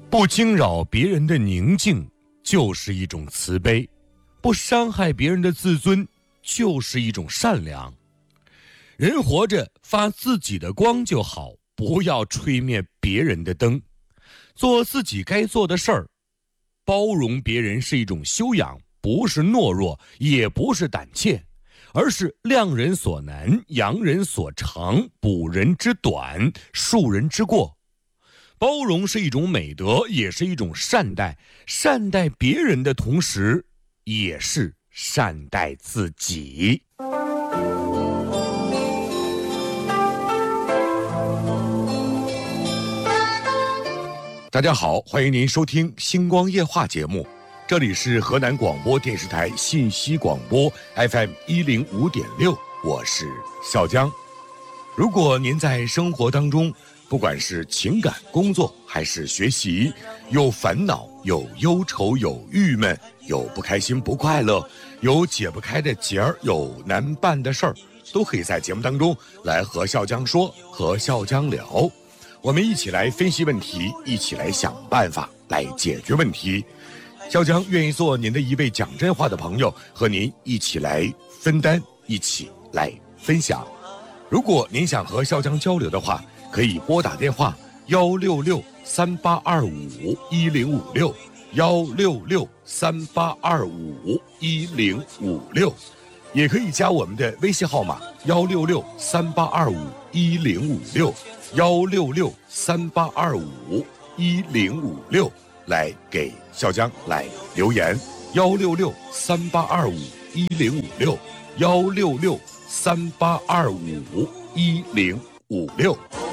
不惊扰别人的宁静就是一种慈悲，不伤害别人的自尊就是一种善良。人活着发自己的光就好，不要吹灭别人的灯，做自己该做的事儿。包容别人是一种修养，不是懦弱，也不是胆怯，而是量人所难，扬人所长，补人之短，恕人之过。包容是一种美德，也是一种善待。善待别人的同时，也是善待自己。大家好，欢迎您收听星光夜话节目，这里是河南广播电视台信息广播 FM105.6，我是笑江。如果您在生活当中，不管是情感、工作还是学习，有烦恼、有忧愁、有郁闷、有不开心、不快乐，有解不开的结儿，有难办的事儿，都可以在节目当中来和笑江说，和笑江聊。我们一起来分析问题，一起来想办法，来解决问题。笑江愿意做您的一位讲真话的朋友，和您一起来分担，一起来分享。如果您想和笑江交流的话，可以拨打电话166-3825-1056，166-3825-1056，也可以加我们的微信号码166-3825-1056，166-3825-1056，来给笑江来留言，166-3825-1056，166-3825-1056。